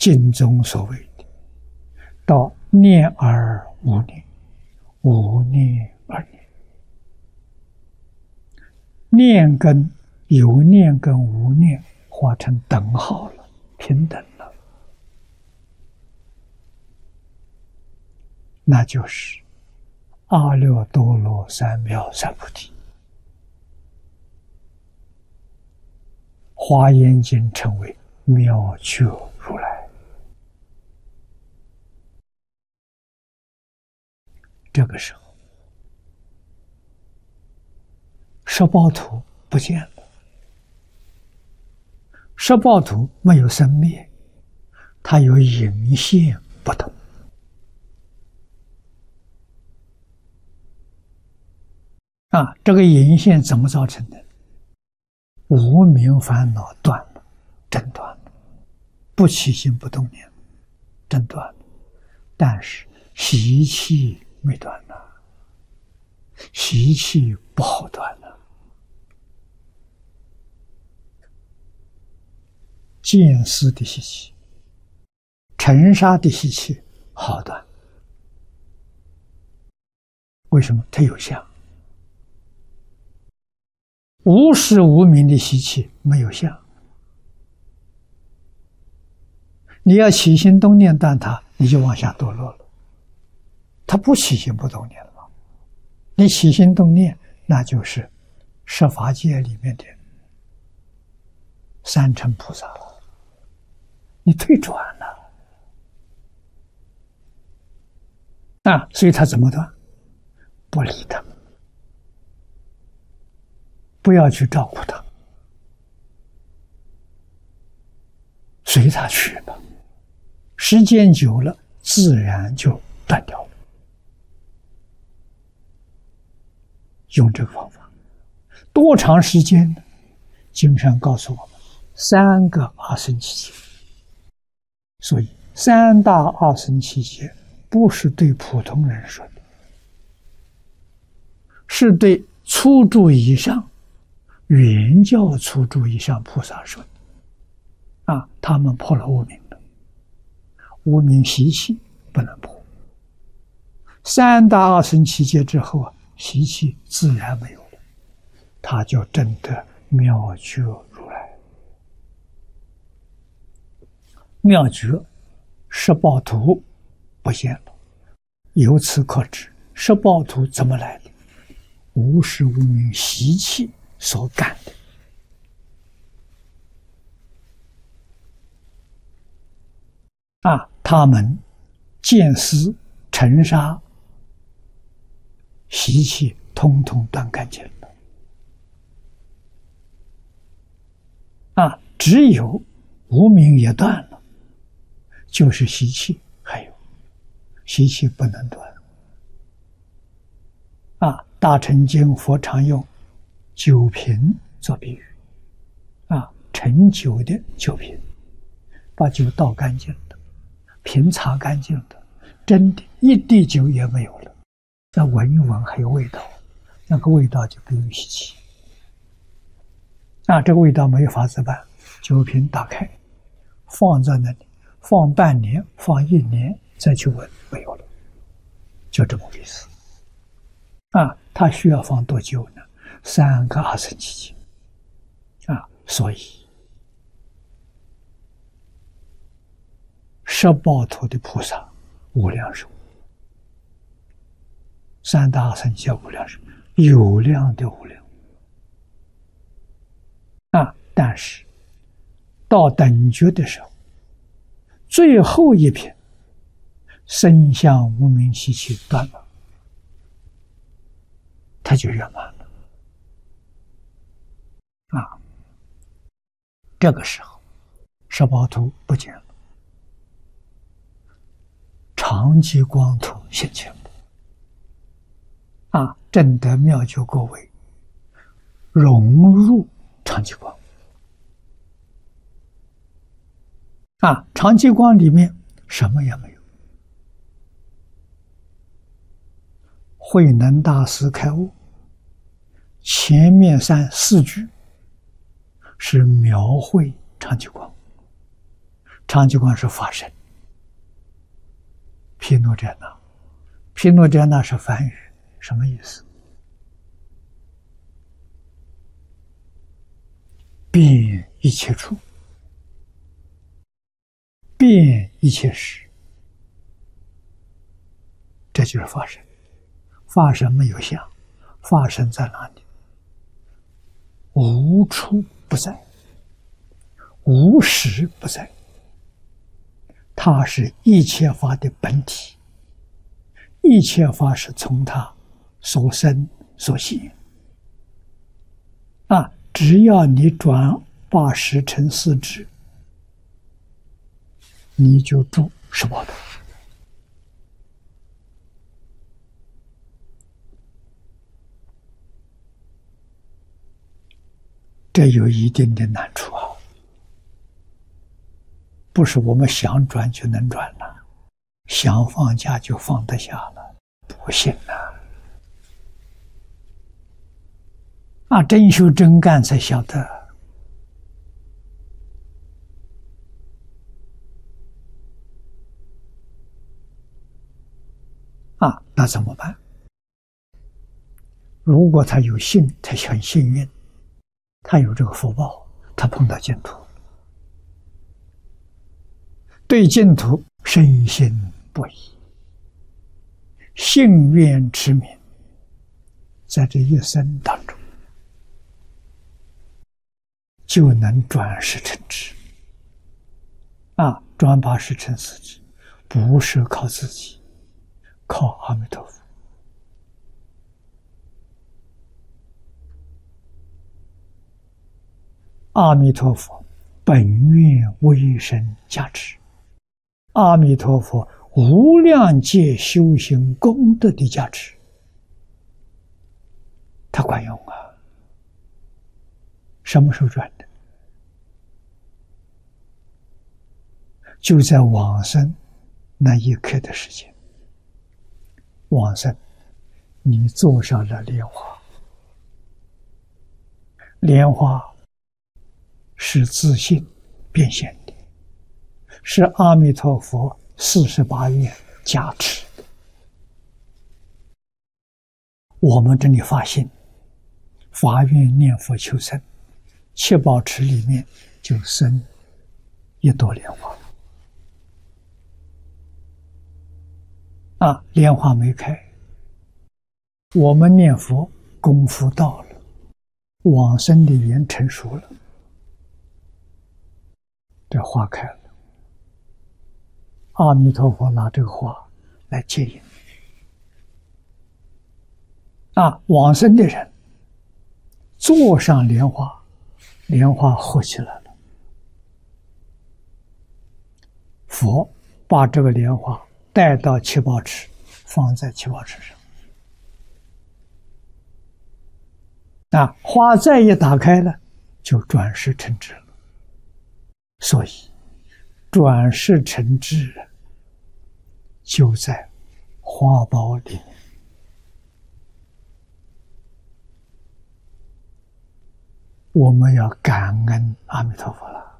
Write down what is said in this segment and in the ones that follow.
经中所谓的到念而无念，无念而念，念跟有念跟无念画成等号了，平等了，那就是阿耨多罗三藐三菩提。华严经称为妙觉如来。这个时候，十报图不见了，十报图没有生灭，它有隐现不同。这个隐现怎么造成的？无明烦恼断了，真断了，不起心不动念，真断了。但是习气没断呢，习气不好断呢。见思的习气，尘沙的习气好断。为什么？它有相。无始无明的习气没有相，你要起心动念断它，你就往下堕落了。它不起心不动念了吗？你起心动念，那就是十法界里面的三乘菩萨了，你退转了。所以他怎么断？不理他，不要去照顾他，随他去吧。时间久了，自然就断掉了。用这个方法，多长时间呢？经上告诉我们，3个阿僧祇劫。所以3大阿僧祇劫不是对普通人说的，是对初住以上原教初住以上菩萨说的。他们破了无明了，无明习气不能破。3大阿僧祇劫之后习气自然没有了，他就证得妙觉如来。妙觉十报图不现了，由此可知十报图怎么来的？无始无明习气所感的。他们见思尘沙习气通通断干净了。只有无明也断了，就是习气还有，习气不能断。大乘经佛常用酒瓶做比喻，盛酒的酒瓶，把酒倒干净的，瓶擦干净的，真的一滴酒也没有了，再闻一闻还有味道，那个味道就不用习气。这个味道没有法子办，酒瓶打开放在那里，放半年放1年再去闻，没有了，就这么回事。它需要放多久呢？3个阿僧祇劫。所以十报图的菩萨无量寿，3大阿僧祇劫无量寿，有量的无量。但是到等觉的时候，最后一品身相无明习气断了，它就圆满了。这个时候十报图不见了，常寂光图现前了。证得妙觉果位，融入常寂光。常寂光里面什么也没有。慧能大师开悟，前面4句是描绘常寂光， 长寂光是法身，毗卢遮那，毗卢遮那是梵语，什么意思？遍一切处，遍一切时，这就是法身。法身没有相，法身在哪里？无处不在，无时不在。它是一切法的本体，一切法是从它所生所现。只要你转80成4智，你就住18道。这有一定的难处啊，不是我们想转就能转了，想放假就放得下了，不行啊！真修真干才晓得。那怎么办？如果他有幸，他很幸运，他有这个福报，他碰到净土，对净土深信不疑，信愿持名，在这一生当中就能转世成智。转80成4智，不是靠自己，靠阿弥陀佛。阿弥陀佛本愿威神加持，阿弥陀佛无量界修行功德的加持，它管用啊！什么时候转的？就在往生那一刻的时间。往生，你坐上了莲花，莲花是自信变现的，是阿弥陀佛48愿加持的。我们这里发心，发愿念佛求生，七宝池里面就生一朵莲花。莲花没开，我们念佛功夫到了，往生的缘成熟了，这花开了，阿弥陀佛拿这个花来接引。往生的人坐上莲花，莲花活起来了，佛把这个莲花带到七宝池，放在七宝池上。花再一打开了，就转世成智了。所以，转世成智就在花苞里面。我们要感恩阿弥陀佛了，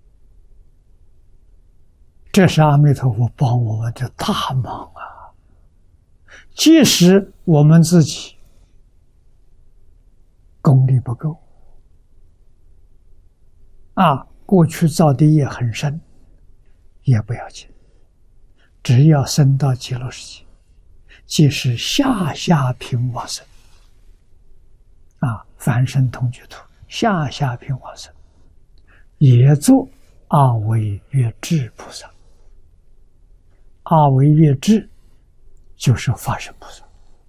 这是阿弥陀佛帮我们的大忙啊！即使我们自己功力不够，过去造的业很深，也不要紧，只要升到极乐世界，即是下品往生，凡圣同居土。下品往生，也做阿惟越致菩萨。阿惟越致就是法身菩萨，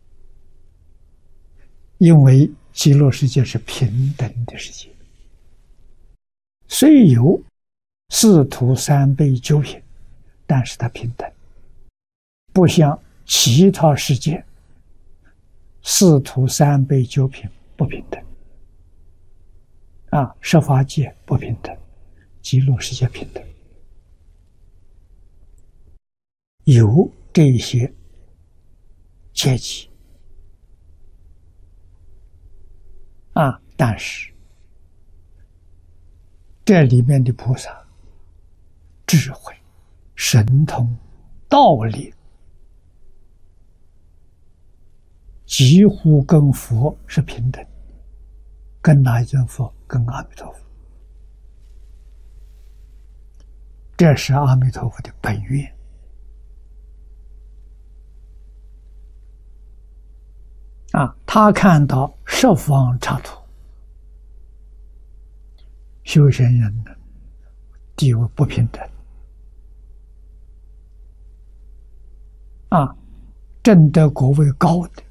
因为极乐世界是平等的世界，虽有四土三辈九品，但是它平等，不像其他世界四土三辈九品不平等。十法界不平等，极乐世界平等。有这些阶级，但是这里面的菩萨智慧、神通、道理，几乎跟佛是平等，跟哪一尊佛？跟阿弥陀佛。这是阿弥陀佛的本愿。他看到十方刹土修行人的地位不平等，证得果位高的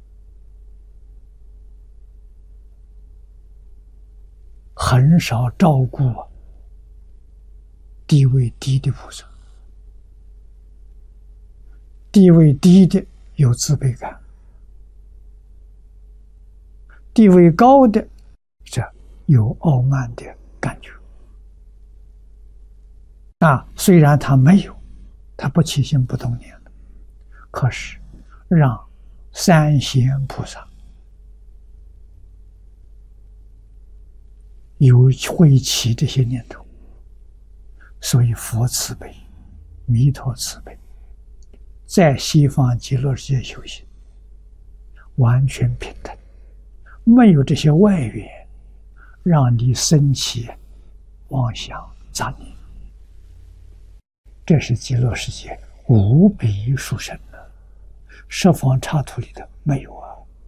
很少照顾地位低的菩萨，地位低的有自卑感，地位高的这有傲慢的感觉。虽然他没有，他不起心不动念的，可是让三贤菩萨有会起这些念头，所以佛慈悲，弥陀慈悲，在西方极乐世界修行完全平等，没有这些外缘让你生起妄想杂念。这是极乐世界无比殊胜的，十方刹土里的没有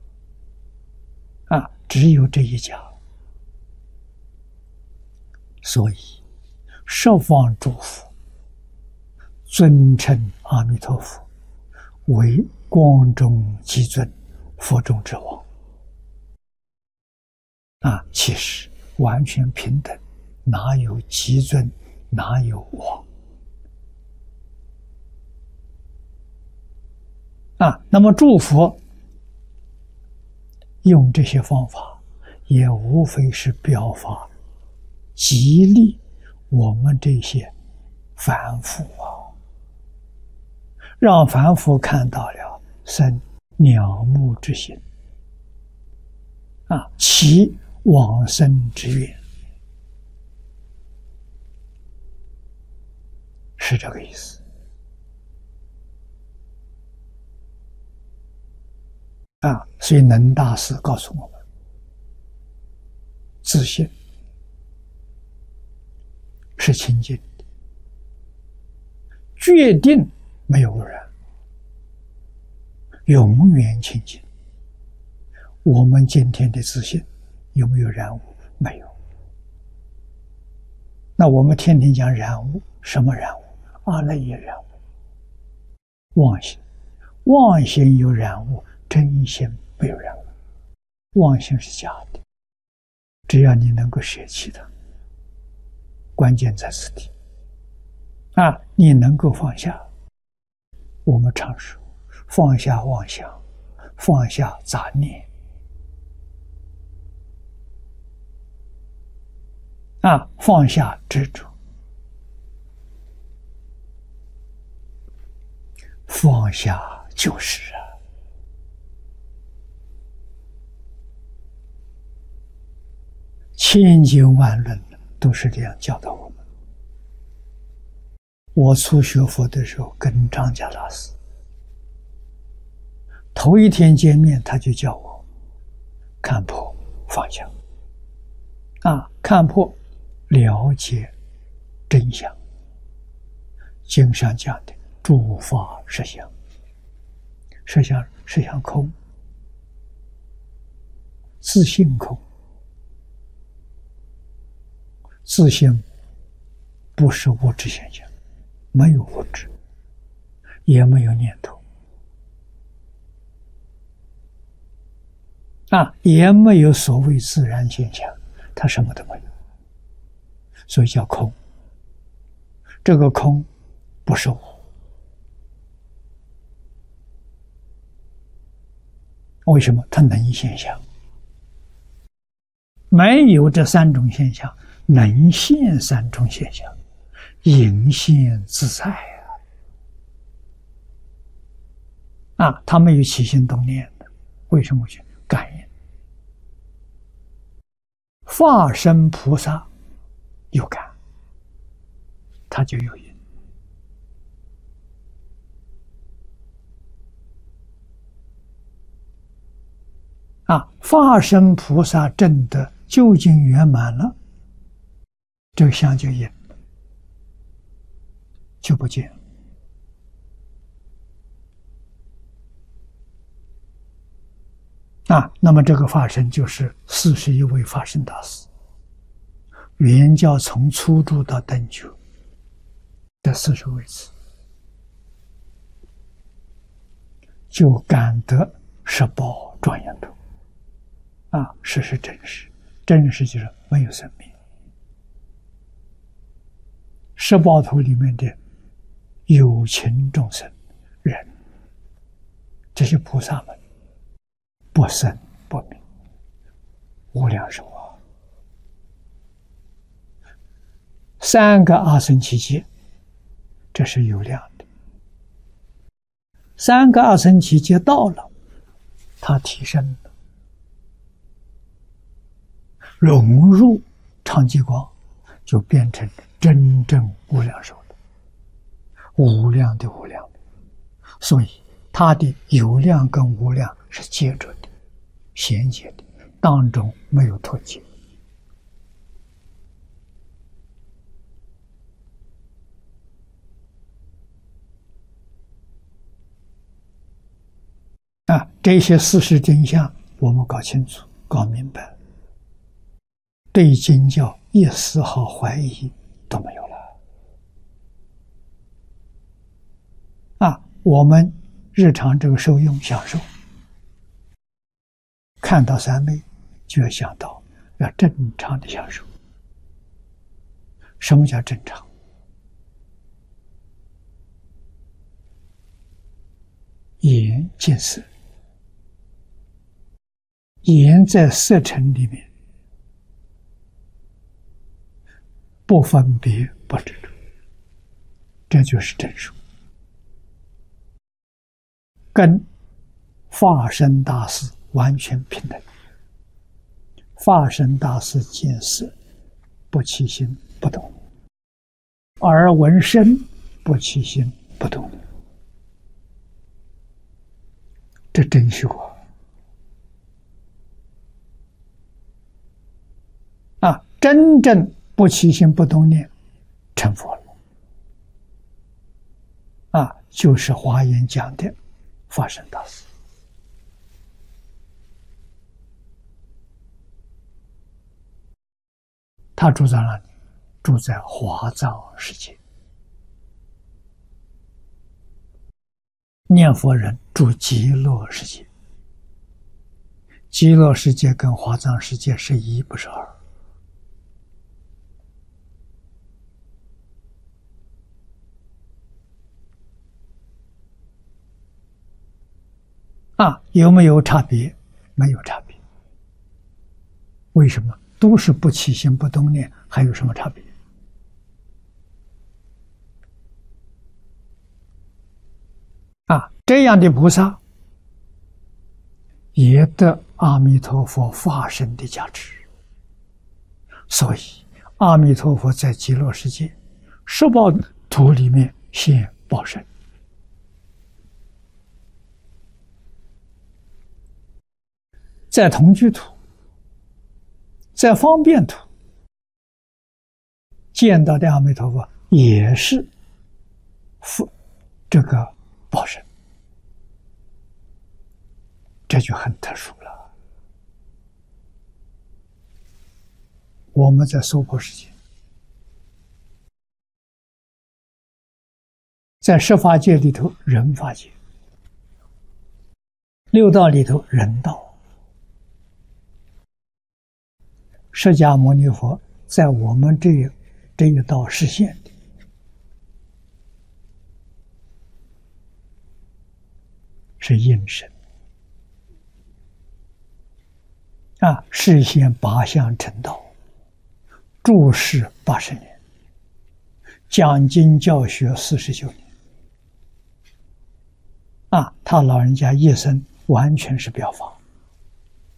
只有这一家。所以十方诸佛尊称阿弥陀佛为光中极尊，佛中之王。其实完全平等，哪有极尊，哪有王？那么诸佛用这些方法，也无非是表法激励我们这些凡夫让凡夫看到了生仰慕之心其往生之愿，是这个意思。所以能大师告诉我们，自信是清净的，决定没有污染，永远清净。我们今天的自信有没有染污？没有。那我们天天讲染污，什么染污？阿赖耶染污，妄心，妄心有染污，真心没有染污。妄心是假的，只要你能够舍弃它，关键在此地你能够放下。我们常说放下妄想，放下杂念放下执着，放下就是千经万论都是这样教导我们。我初学佛的时候跟张家大师头一天见面，他就叫我看破放下看破了解真相。经上讲的诸法实相，实相空，自性空，自性不是物质现象，没有物质，也没有念头也没有所谓自然现象，它什么都没有，所以叫空。这个空不是我，为什么？它能现象，没有这三种现象，能现三种现象，隐现自在它没有起心动念的，为什么去感应？化身菩萨有感， 它就有因。化身菩萨证得究竟圆满了，这个相就因就不见。那么这个法身就是41位法身大师，原教从初住到等觉这40位次，就感得十宝庄严土。实是真实，真实就是没有生命。十宝图里面的有情众生人，这些菩萨们不生不灭，无量寿啊！3个阿僧祇劫，这是有量的。3个阿僧祇劫到了，它提升了，融入常寂光，就变成真正无量寿的，无量的无量的。所以它的有量跟无量是接着的，衔接的，当中没有脱节。这些事实真相我们搞清楚搞明白了，对经教一丝毫怀疑都没有了。我们日常这个受用享受，看到三昧就要想到要正常的享受。什么叫正常？眼见色，眼在色尘里面不分别不执着，这就是正数，跟法身大师完全平等。法身大师见色不起心不动，耳闻声不起心不动，这真修真正不起心不动念成佛了。就是华严讲的法身大师。他住在哪里？住在华藏世界。念佛人住极乐世界，极乐世界跟华藏世界是一，不是二。有没有差别？没有差别。为什么？都是不起心不动念，还有什么差别？这样的菩萨也得阿弥陀佛法身的加持。所以阿弥陀佛在极乐世界十报图里面现报身，在同居图，在方便图见到的阿弥陀佛也是这个报身，这就很特殊了。我们在娑婆世界，在十法界里头人法界，六道里头人道，释迦牟尼佛在我们这一道实现的，是应身示现八相成道，住世80年，讲经教学49年。他老人家一生完全是表法。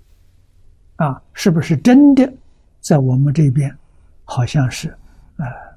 是不是真的在我们这边好像是